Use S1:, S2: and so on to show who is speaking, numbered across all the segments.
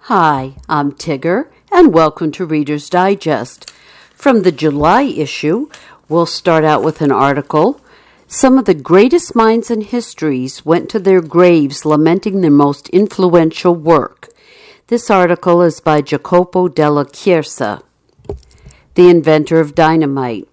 S1: Hi, I'm Tigger, and welcome to Reader's Digest. From the July issue, we'll start out with an article. Some of the greatest minds in histories went to their graves lamenting their most influential work. This article is by Jacopo della Chiesa, the inventor of dynamite.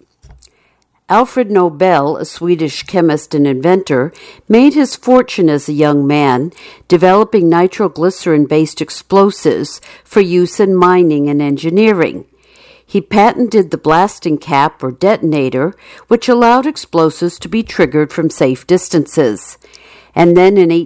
S1: Alfred Nobel, a Swedish chemist and inventor, made his fortune as a young man, developing nitroglycerin-based explosives for use in mining and engineering. He patented the blasting cap or detonator, which allowed explosives to be triggered from safe distances. And then in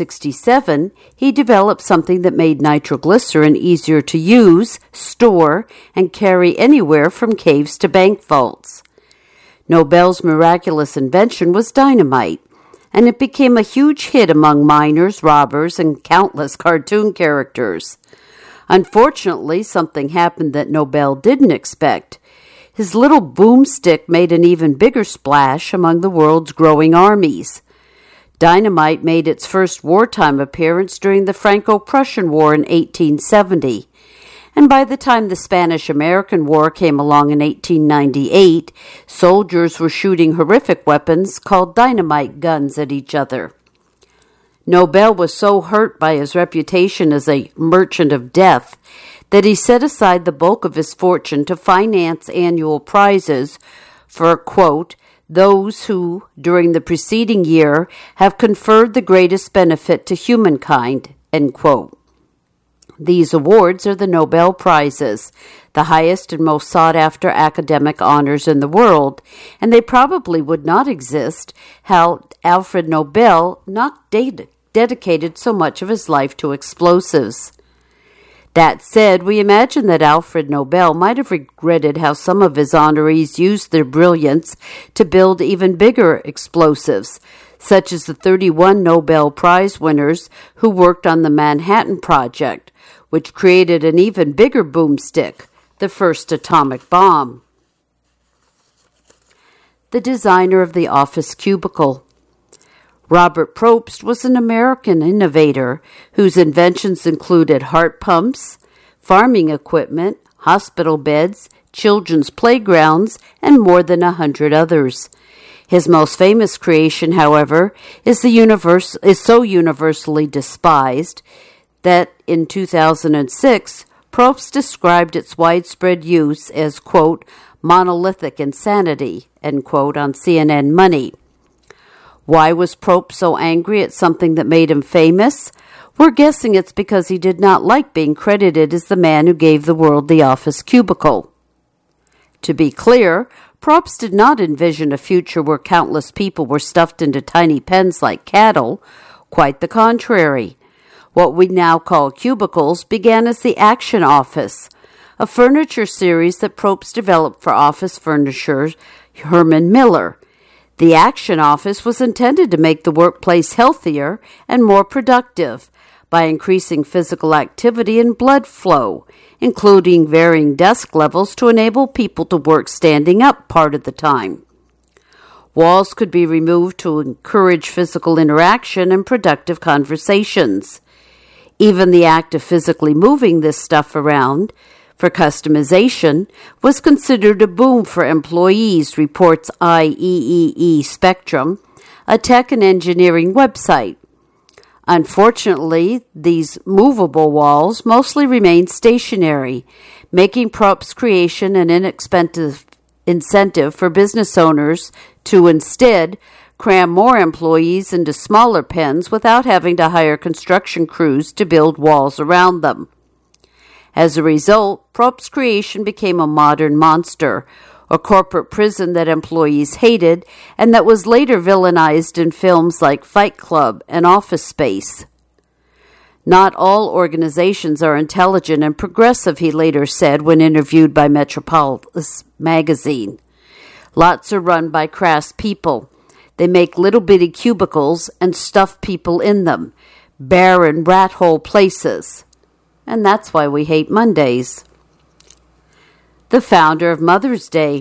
S1: 1867, he developed something that made nitroglycerin easier to use, store, and carry anywhere from caves to bank vaults. Nobel's miraculous invention was dynamite, and it became a huge hit among miners, robbers, and countless cartoon characters. Unfortunately, something happened that Nobel didn't expect. His little boomstick made an even bigger splash among the world's growing armies. Dynamite made its first wartime appearance during the Franco-Prussian War in 1870. And by the time the Spanish-American War came along in 1898, soldiers were shooting horrific weapons called dynamite guns at each other. Nobel was so hurt by his reputation as a merchant of death that he set aside the bulk of his fortune to finance annual prizes for, quote, those who, during the preceding year, have conferred the greatest benefit to humankind, end quote. These awards are the Nobel Prizes, the highest and most sought-after academic honors in the world, and they probably would not exist had Alfred Nobel not dedicated so much of his life to explosives. That said, we imagine that Alfred Nobel might have regretted how some of his honorees used their brilliance to build even bigger explosives, such as the 31 Nobel Prize winners who worked on the Manhattan Project, which created an even bigger boomstick, the first atomic bomb. The designer of the office cubicle. Robert Probst was an American innovator whose inventions included heart pumps, farming equipment, hospital beds, children's playgrounds, and more than 100 others. His most famous creation, however, is so universally despised that in 2006, Probst described its widespread use as, quote, monolithic insanity, end quote, on CNN Money. Why was Probst so angry at something that made him famous? We're guessing it's because he did not like being credited as the man who gave the world the office cubicle. To be clear, Probst did not envision a future where countless people were stuffed into tiny pens like cattle. Quite the contrary. What we now call cubicles began as the Action Office, a furniture series that Probst developed for office furnisher Herman Miller. The Action Office was intended to make the workplace healthier and more productive by increasing physical activity and blood flow, including varying desk levels to enable people to work standing up part of the time. Walls could be removed to encourage physical interaction and productive conversations. Even the act of physically moving this stuff around for customization was considered a boom for employees, reports IEEE Spectrum, a tech and engineering website. Unfortunately, these movable walls mostly remained stationary, making Probst's creation an inexpensive incentive for business owners to instead cram more employees into smaller pens without having to hire construction crews to build walls around them. As a result, Probst's creation became a modern monster, a corporate prison that employees hated and that was later villainized in films like Fight Club and Office Space. Not all organizations are intelligent and progressive, he later said when interviewed by Metropolis magazine. Lots are run by crass people. They make little bitty cubicles and stuff people in them, barren rat hole places. And that's why we hate Mondays. The founder of Mother's Day.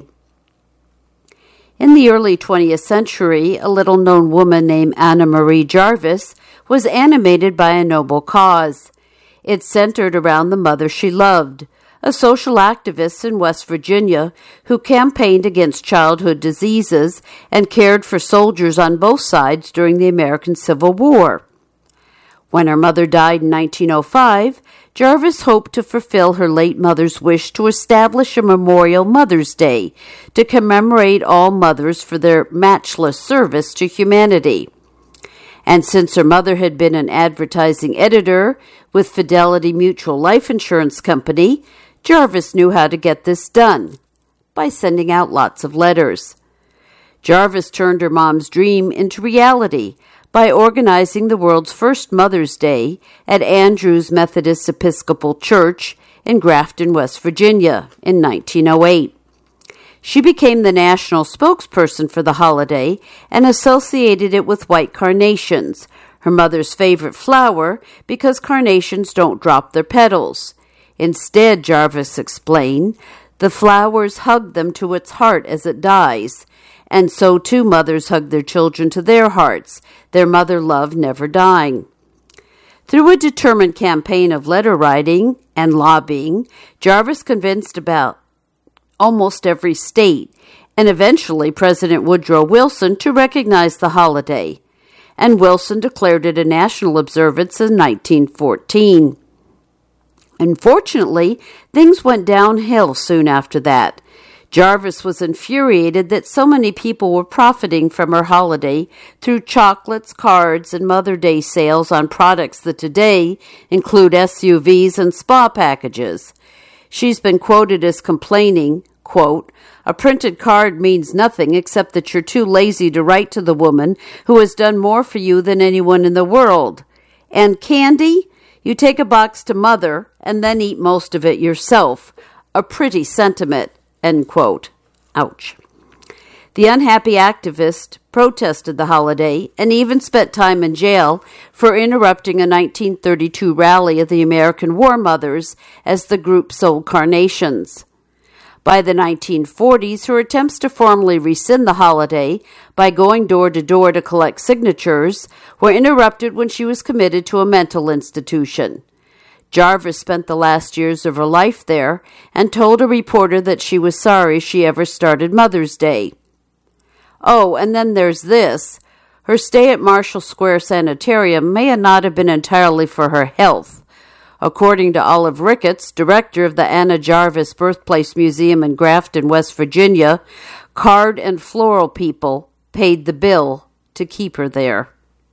S1: In the early 20th century, a little-known woman named Anna Marie Jarvis was animated by a noble cause. It centered around the mother she loved, a social activist in West Virginia who campaigned against childhood diseases and cared for soldiers on both sides during the American Civil War. When her mother died in 1905, Jarvis hoped to fulfill her late mother's wish to establish a memorial Mother's Day to commemorate all mothers for their matchless service to humanity. And since her mother had been an advertising editor with Fidelity Mutual Life Insurance Company, Jarvis knew how to get this done by sending out lots of letters. Jarvis turned her mom's dream into reality by organizing the world's first Mother's Day at Andrews Methodist Episcopal Church in Grafton, West Virginia in 1908. She became the national spokesperson for the holiday and associated it with white carnations, her mother's favorite flower, because carnations don't drop their petals. Instead, Jarvis explained, the flowers hug them to its heart as it dies, and so too mothers hug their children to their hearts, their mother love never dying. Through a determined campaign of letter writing and lobbying, Jarvis convinced about almost every state, and eventually President Woodrow Wilson to recognize the holiday, and Wilson declared it a national observance in 1914. Unfortunately, things went downhill soon after that. Jarvis was infuriated that so many people were profiting from her holiday through chocolates, cards, and Mother Day sales on products that today include SUVs and spa packages. She's been quoted as complaining, quote, "A printed card means nothing except that you're too lazy to write to the woman who has done more for you than anyone in the world. And candy? You take a box to Mother and then eat most of it yourself. A pretty sentiment," end quote. Ouch. The unhappy activist protested the holiday and even spent time in jail for interrupting a 1932 rally of the American War Mothers as the group sold carnations. By the 1940s, her attempts to formally rescind the holiday by going door to door to collect signatures were interrupted when she was committed to a mental institution. Jarvis spent the last years of her life there and told a reporter that she was sorry she ever started Mother's Day. Oh, and then there's this. Her stay at Marshall Square Sanitarium may not have been entirely for her health. According to Olive Ricketts, director of the Anna Jarvis Birthplace Museum in Grafton, West Virginia, card and floral people paid the bill to keep her there.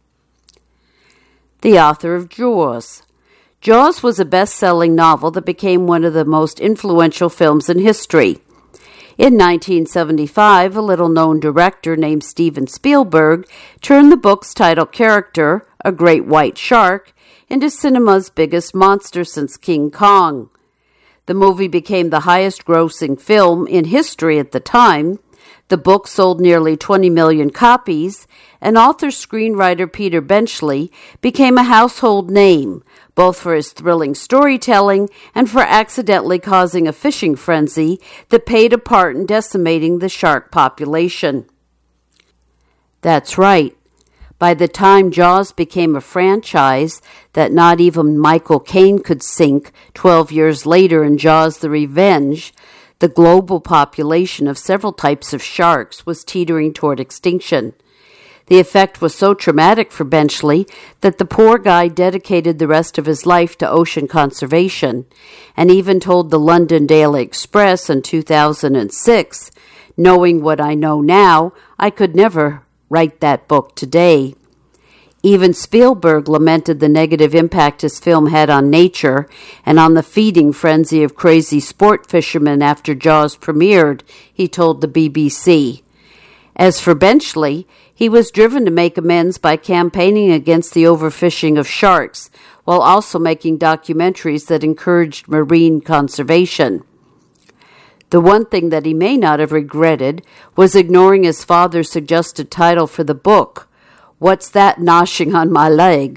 S1: The author of Jaws. Jaws was a best-selling novel that became one of the most influential films in history. In 1975, a little-known director named Steven Spielberg turned the book's title character, a great white shark, into cinema's biggest monster since King Kong. The movie became the highest-grossing film in history at the time. The book sold nearly 20 million copies, and author-screenwriter Peter Benchley became a household name, both for his thrilling storytelling and for accidentally causing a fishing frenzy that played a part in decimating the shark population. That's right. By the time Jaws became a franchise that not even Michael Caine could sink 12 years later in Jaws: The Revenge, the global population of several types of sharks was teetering toward extinction. The effect was so traumatic for Benchley that the poor guy dedicated the rest of his life to ocean conservation, and even told the London Daily Express in 2006, "Knowing what I know now, I could never write that book today." Even Spielberg lamented the negative impact his film had on nature and on the feeding frenzy of crazy sport fishermen after Jaws premiered, he told the BBC. As for Benchley, he was driven to make amends by campaigning against the overfishing of sharks, while also making documentaries that encouraged marine conservation. The one thing that he may not have regretted was ignoring his father's suggested title for the book, "What's That Noshing on My Leg?"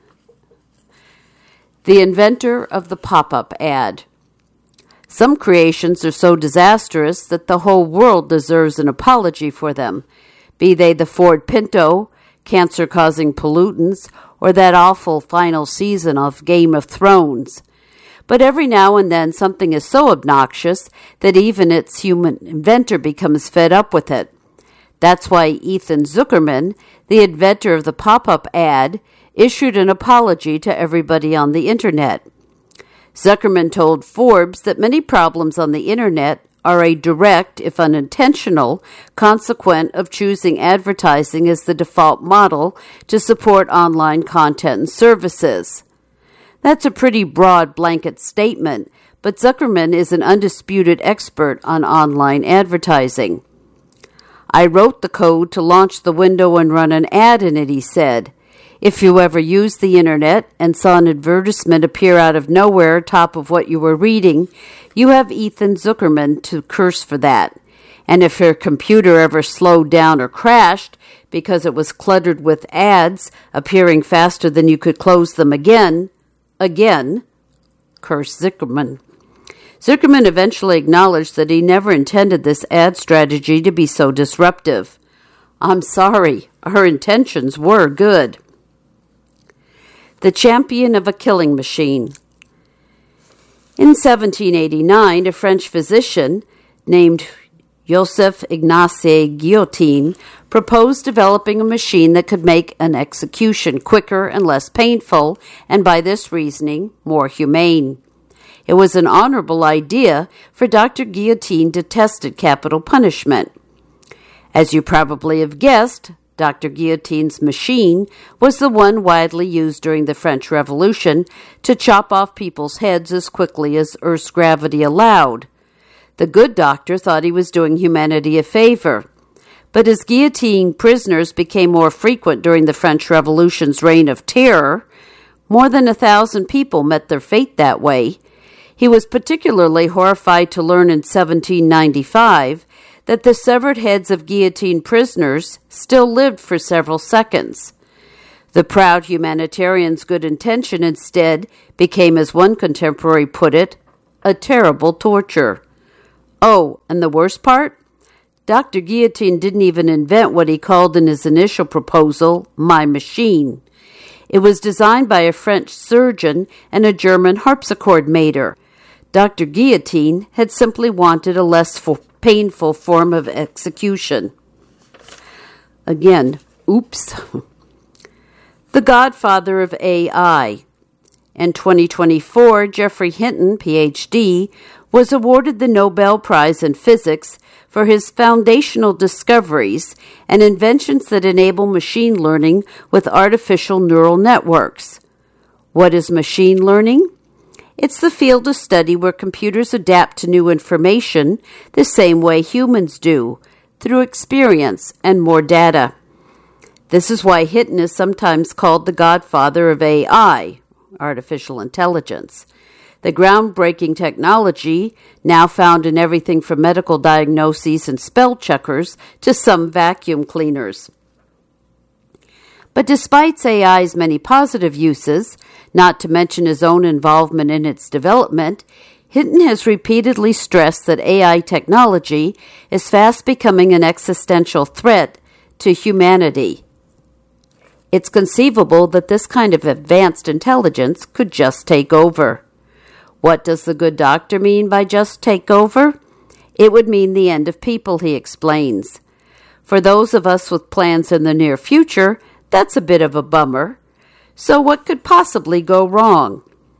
S1: The inventor of the pop-up ad. Some creations are so disastrous that the whole world deserves an apology for them, be they the Ford Pinto, cancer-causing pollutants, or that awful final season of Game of Thrones. But every now and then something is so obnoxious that even its human inventor becomes fed up with it. That's why Ethan Zuckerman, the inventor of the pop-up ad, issued an apology to everybody on the internet. Zuckerman told Forbes that many problems on the internet are a direct, if unintentional, consequence of choosing advertising as the default model to support online content and services. That's a pretty broad blanket statement, but Zuckerman is an undisputed expert on online advertising. I wrote the code to launch the window and run an ad in it, he said. If you ever used the internet and saw an advertisement appear out of nowhere atop of what you were reading, you have Ethan Zuckerman to curse for that. And if your computer ever slowed down or crashed because it was cluttered with ads appearing faster than you could close them again, curse Zuckerman. Zuckerman eventually acknowledged that he never intended this ad strategy to be so disruptive. I'm sorry, our intentions were good. The champion of a killing machine. In 1789, a French physician named Joseph Ignace Guillotin proposed developing a machine that could make an execution quicker and less painful, and by this reasoning, more humane. It was an honorable idea, for Dr. Guillotin detested capital punishment. As you probably have guessed, Dr. Guillotin's machine was the one widely used during the French Revolution to chop off people's heads as quickly as Earth's gravity allowed. The good doctor thought he was doing humanity a favor. But as guillotine prisoners became more frequent during the French Revolution's reign of terror, more than 1,000 people met their fate that way. He was particularly horrified to learn in 1795 that the severed heads of guillotine prisoners still lived for several seconds. The proud humanitarian's good intention instead became, as one contemporary put it, a terrible torture. Oh, and the worst part? Dr. Guillotin didn't even invent what he called in his initial proposal, my machine. It was designed by a French surgeon and a German harpsichord maker. Dr. Guillotin had simply wanted a less painful form of execution. Again, oops. The godfather of AI. In 2024, Geoffrey Hinton, Ph.D., was awarded the Nobel Prize in Physics for his foundational discoveries and inventions that enable machine learning with artificial neural networks. What is machine learning? It's the field of study where computers adapt to new information the same way humans do, through experience and more data. This is why Hinton is sometimes called the godfather of AI, artificial intelligence. The groundbreaking technology, now found in everything from medical diagnoses and spell checkers to some vacuum cleaners. But despite AI's many positive uses, not to mention his own involvement in its development, Hinton has repeatedly stressed that AI technology is fast becoming an existential threat to humanity. It's conceivable that this kind of advanced intelligence could just take over. What does the good doctor mean by just take over? It would mean the end of people, he explains. For those of us with plans in the near future, that's a bit of a bummer. So what could possibly go wrong?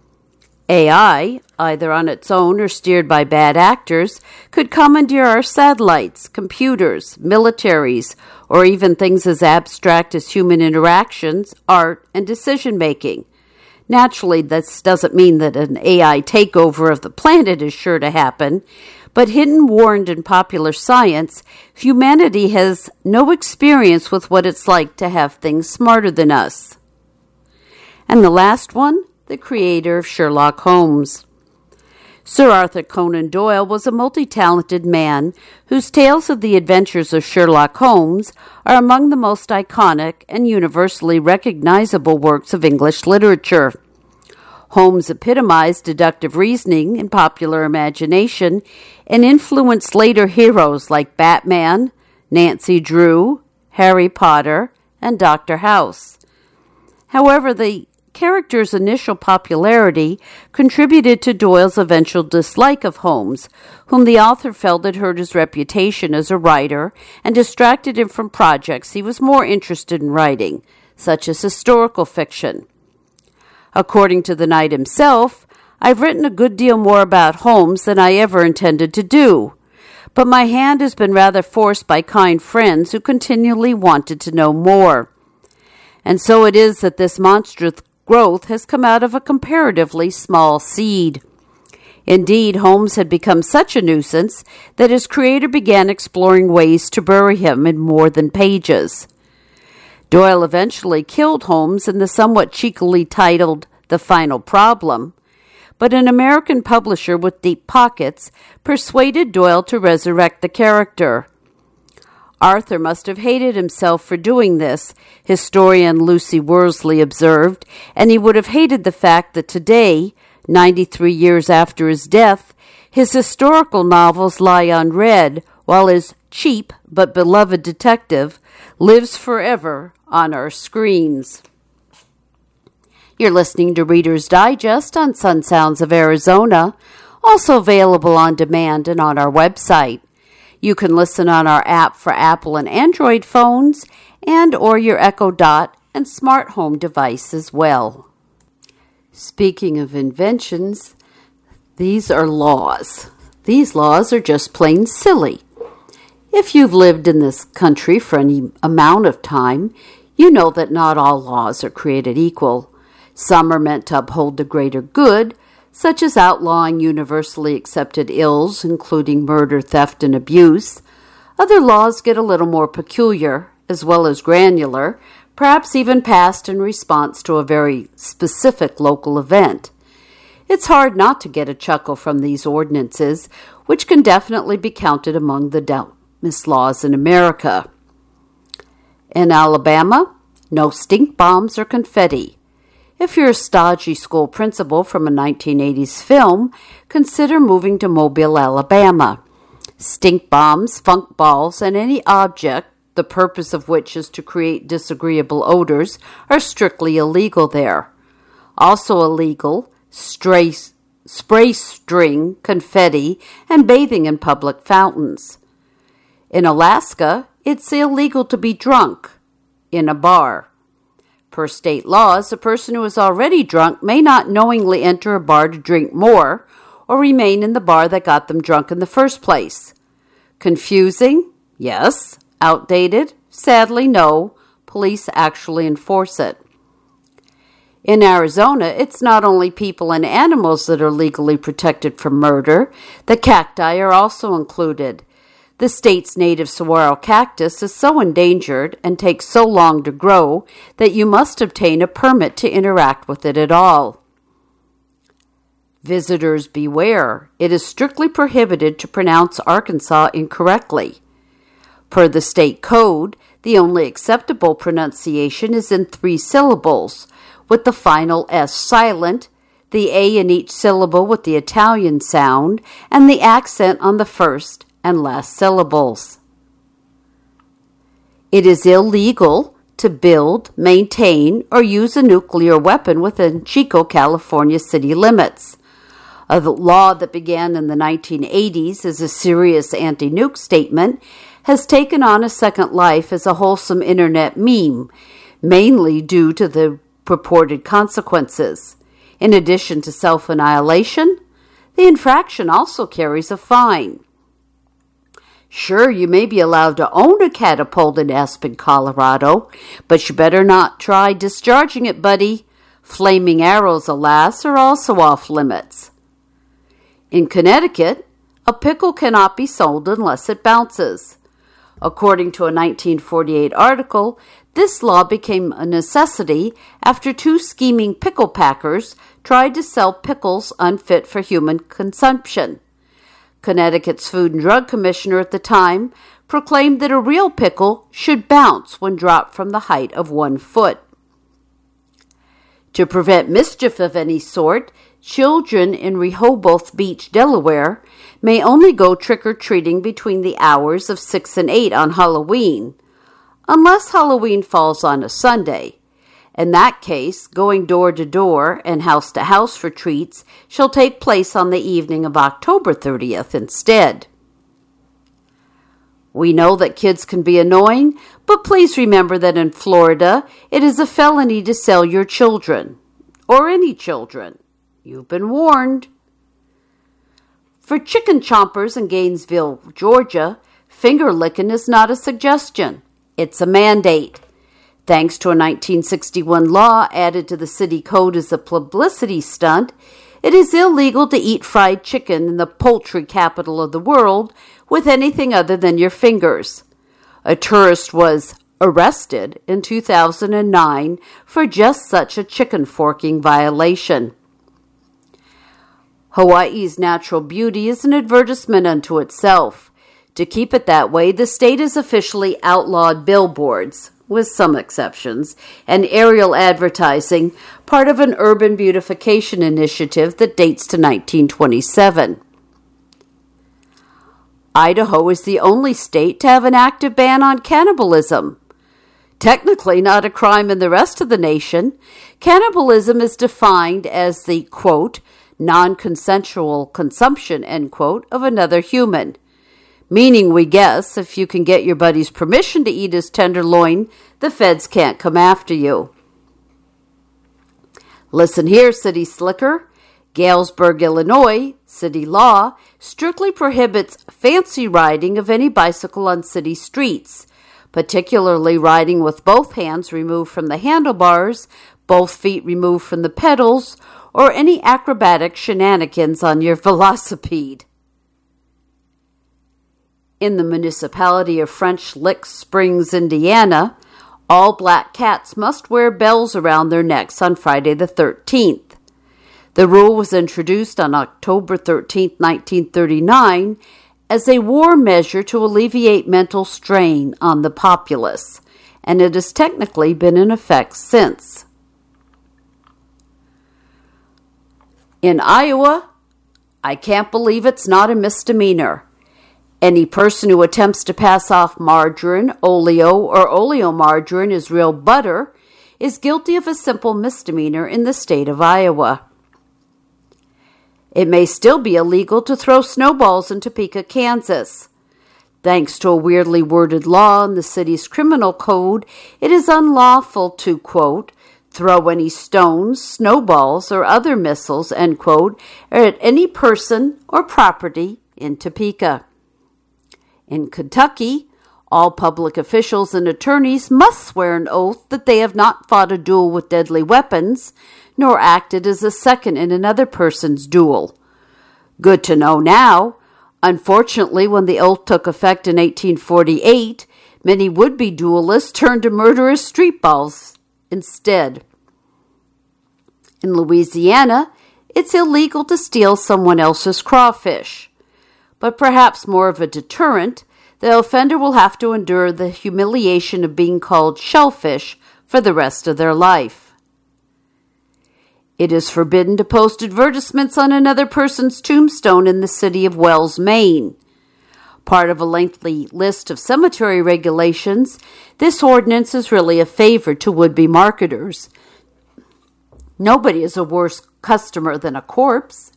S1: AI, either on its own or steered by bad actors, could commandeer our satellites, computers, militaries, or even things as abstract as human interactions, art, and decision-making. Naturally, this doesn't mean that an AI takeover of the planet is sure to happen, but Hinton warned in Popular Science, humanity has no experience with what it's like to have things smarter than us. And the last one, the creator of Sherlock Holmes. Sir Arthur Conan Doyle was a multi-talented man whose tales of the adventures of Sherlock Holmes are among the most iconic and universally recognizable works of English literature. Holmes epitomized deductive reasoning in popular imagination and influenced later heroes like Batman, Nancy Drew, Harry Potter, and Dr. House. However, the character's initial popularity contributed to Doyle's eventual dislike of Holmes, whom the author felt had hurt his reputation as a writer and distracted him from projects he was more interested in writing, such as historical fiction. According to the knight himself, "I've written a good deal more about Holmes than I ever intended to do, but my hand has been rather forced by kind friends who continually wanted to know more. And so it is that this monstrous growth has come out of a comparatively small seed." Indeed, Holmes had become such a nuisance that his creator began exploring ways to bury him in more than pages. Doyle eventually killed Holmes in the somewhat cheekily titled The Final Problem, but an American publisher with deep pockets persuaded Doyle to resurrect the character. Arthur must have hated himself for doing this, historian Lucy Worsley observed, and he would have hated the fact that today, 93 years after his death, his historical novels lie unread, while his cheap but beloved detective lives forever on our screens. You're listening to Reader's Digest on Sun Sounds of Arizona, also available on demand and on our website. You can listen on our app for Apple and Android phones and or your Echo Dot and smart home device as well. Speaking of inventions, these are laws. These laws are just plain silly. If you've lived in this country for any amount of time, you know that not all laws are created equal. Some are meant to uphold the greater good, such as outlawing universally accepted ills, including murder, theft, and abuse. Other laws get a little more peculiar, as well as granular, perhaps even passed in response to a very specific local event. It's hard not to get a chuckle from these ordinances, which can definitely be counted among the dumbest laws in America. In Alabama, no stink bombs or confetti. If you're a stodgy school principal from a 1980s film, consider moving to Mobile, Alabama. Stink bombs, funk balls, and any object, the purpose of which is to create disagreeable odors, are strictly illegal there. Also illegal, spray string, confetti, and bathing in public fountains. In Alaska, it's illegal to be drunk in a bar. Per state laws, a person who is already drunk may not knowingly enter a bar to drink more or remain in the bar that got them drunk in the first place. Confusing? Yes. Outdated? Sadly, no. Police actually enforce it. In Arizona, it's not only people and animals that are legally protected from murder. The cacti are also included. The state's native saguaro cactus is so endangered and takes so long to grow that you must obtain a permit to interact with it at all. Visitors beware. It is strictly prohibited to pronounce Arkansas incorrectly. Per the state code, the only acceptable pronunciation is in 3 syllables, with the final S silent, the A in each syllable with the Italian sound, and the accent on the first and last syllables. It is illegal to build, maintain, or use a nuclear weapon within Chico, California city limits. A law that began in the 1980s as a serious anti-nuke statement has taken on a second life as a wholesome internet meme, mainly due to the purported consequences. In addition to self-annihilation, the infraction also carries a fine. Sure, you may be allowed to own a catapult in Aspen, Colorado, but you better not try discharging it, buddy. Flaming arrows, alas, are also off limits. In Connecticut, a pickle cannot be sold unless it bounces. According to a 1948 article, this law became a necessity after 2 scheming pickle packers tried to sell pickles unfit for human consumption. Connecticut's Food and Drug Commissioner at the time proclaimed that a real pickle should bounce when dropped from the height of 1 foot. To prevent mischief of any sort, children in Rehoboth Beach, Delaware, may only go trick-or-treating between the hours of 6 and 8 on Halloween, unless Halloween falls on a Sunday, In that case, going door to door and house to house for treats shall take place on the evening of October 30th instead. We know that kids can be annoying, but please remember that in Florida, it is a felony to sell your children, or any children. You've been warned. For chicken chompers in Gainesville, Georgia, finger licking is not a suggestion. It's a mandate. Thanks to a 1961 law added to the city code as a publicity stunt, it is illegal to eat fried chicken in the poultry capital of the world with anything other than your fingers. A tourist was arrested in 2009 for just such a chicken forking violation. Hawaii's natural beauty is an advertisement unto itself. To keep it that way, the state has officially outlawed billboards, with some exceptions, and aerial advertising, part of an urban beautification initiative that dates to 1927. Idaho is the only state to have an active ban on cannibalism. Technically not a crime in the rest of the nation, cannibalism is defined as the, quote, non-consensual consumption, end quote, of another human. Meaning, we guess, if you can get your buddy's permission to eat his tenderloin, the feds can't come after you. Listen here, City Slicker. Galesburg, Illinois, city law strictly prohibits fancy riding of any bicycle on city streets, particularly riding with both hands removed from the handlebars, both feet removed from the pedals, or any acrobatic shenanigans on your velocipede. In the municipality of French Lick Springs, Indiana, all black cats must wear bells around their necks on Friday the 13th. The rule was introduced on October 13, 1939, as a war measure to alleviate mental strain on the populace, and it has technically been in effect since. In Iowa, I can't believe it's not a misdemeanor. Any person who attempts to pass off margarine, oleo, or oleomargarine as real butter is guilty of a simple misdemeanor in the state of Iowa. It may still be illegal to throw snowballs in Topeka, Kansas. Thanks to a weirdly worded law in the city's criminal code, it is unlawful to, quote, throw any stones, snowballs, or other missiles, end quote, at any person or property in Topeka. In Kentucky, all public officials and attorneys must swear an oath that they have not fought a duel with deadly weapons, nor acted as a second in another person's duel. Good to know now. Unfortunately, when the oath took effect in 1848, many would-be duelists turned to murderous street balls instead. In Louisiana, it's illegal to steal someone else's crawfish. But perhaps more of a deterrent, the offender will have to endure the humiliation of being called shellfish for the rest of their life. It is forbidden to post advertisements on another person's tombstone in the city of Wells, Maine. Part of a lengthy list of cemetery regulations, this ordinance is really a favor to would-be marketers. Nobody is a worse customer than a corpse.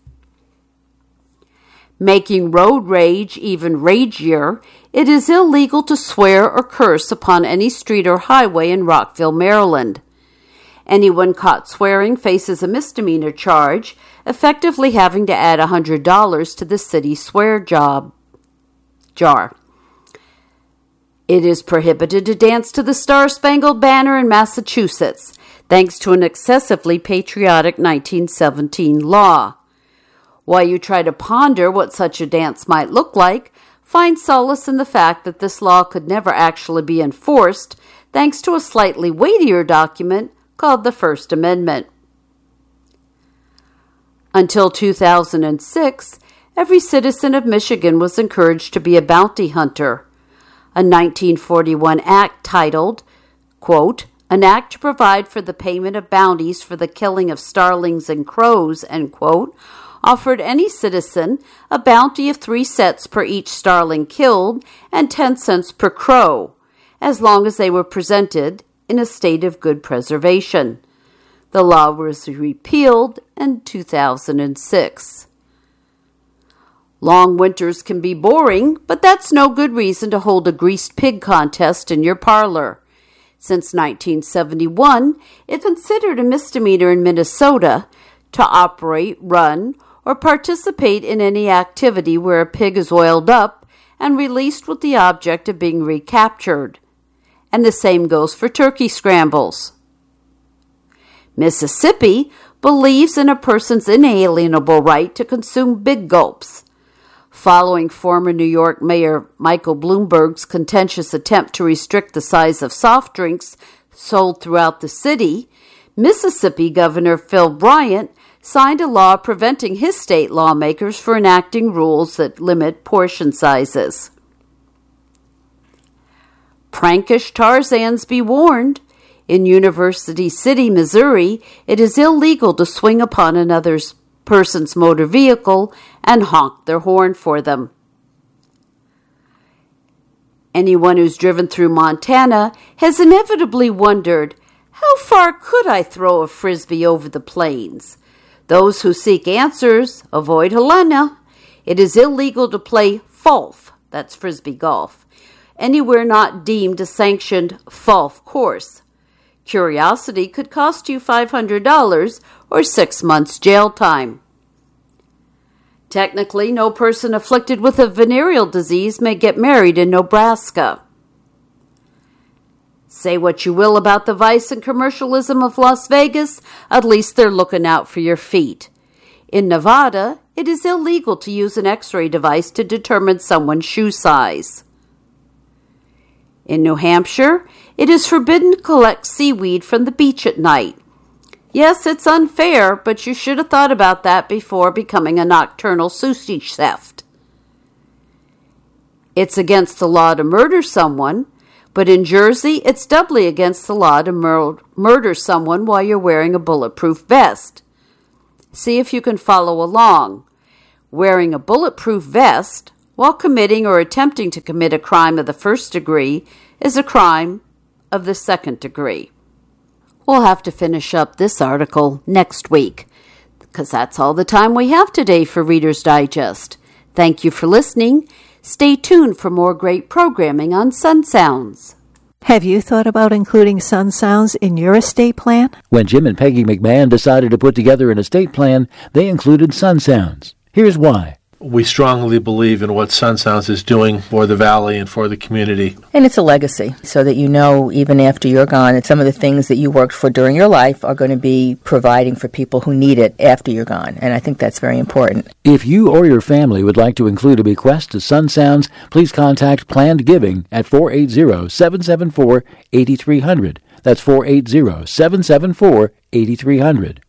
S1: Making road rage even ragier, it is illegal to swear or curse upon any street or highway in Rockville, Maryland. Anyone caught swearing faces a misdemeanor charge, effectively having to add $100 to the city swear jar. It is prohibited to dance to the Star-Spangled Banner in Massachusetts, thanks to an excessively patriotic 1917 law. While you try to ponder what such a dance might look like, find solace in the fact that this law could never actually be enforced, thanks to a slightly weightier document called the First Amendment. Until 2006, every citizen of Michigan was encouraged to be a bounty hunter. A 1941 act titled, quote, an act to provide for the payment of bounties for the killing of starlings and crows, end quote, offered any citizen a bounty of 3 cents per each starling killed and 10 cents per crow, as long as they were presented in a state of good preservation. The law was repealed in 2006. Long winters can be boring, but that's no good reason to hold a greased pig contest in your parlor. Since 1971, it's considered a misdemeanor in Minnesota to operate, run, or participate in any activity where a pig is oiled up and released with the object of being recaptured. And the same goes for turkey scrambles. Mississippi believes in a person's inalienable right to consume big gulps. Following former New York Mayor Michael Bloomberg's contentious attempt to restrict the size of soft drinks sold throughout the city, Mississippi Governor Phil Bryant signed a law preventing his state lawmakers from enacting rules that limit portion sizes. Prankish Tarzans be warned. In University City, Missouri, it is illegal to swing upon another person's motor vehicle and honk their horn for them. Anyone who's driven through Montana has inevitably wondered, how far could I throw a frisbee over the plains? Those who seek answers avoid Helena. It is illegal to play Fulf, that's frisbee golf, anywhere not deemed a sanctioned Fulf course. Curiosity could cost you $500 or 6 months jail time. Technically, no person afflicted with a venereal disease may get married in Nebraska. Say what you will about the vice and commercialism of Las Vegas, at least they're looking out for your feet. In Nevada, it is illegal to use an X-ray device to determine someone's shoe size. In New Hampshire, it is forbidden to collect seaweed from the beach at night. Yes, it's unfair, but you should have thought about that before becoming a nocturnal sushi theft. It's against the law to murder someone, but in Jersey, it's doubly against the law to murder someone while you're wearing a bulletproof vest. See if you can follow along. Wearing a bulletproof vest while committing or attempting to commit a crime of the first degree is a crime of the second degree. We'll have to finish up this article next week, because that's all the time we have today for Reader's Digest. Thank you for listening. Stay tuned for more great programming on Sun Sounds.
S2: Have you thought about including Sun Sounds in your estate plan?
S3: When Jim and Peggy McMahon decided to put together an estate plan, they included Sun Sounds. Here's why.
S4: We strongly believe in what Sun Sounds is doing for the Valley and for the community.
S5: And it's a legacy, so that you know even after you're gone that some of the things that you worked for during your life are going to be providing for people who need it after you're gone. And I think that's very important.
S3: If you or your family would like to include a bequest to Sun Sounds, please contact Planned Giving at 480-774-8300. That's 480-774-8300.